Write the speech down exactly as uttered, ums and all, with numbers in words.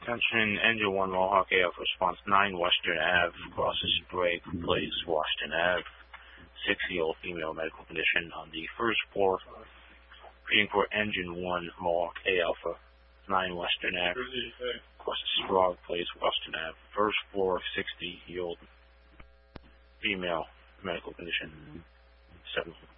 Attention, Engine one Mohawk A F response nine Western Ave, crosses brake, place Washington Ave, sixty-year-old female medical condition on the first floor. Reading for Engine one Mohawk A Alpha, nine Western Ave, crosses Sprague Place, Western Ave, first floor, sixty-year-old female medical condition, seven.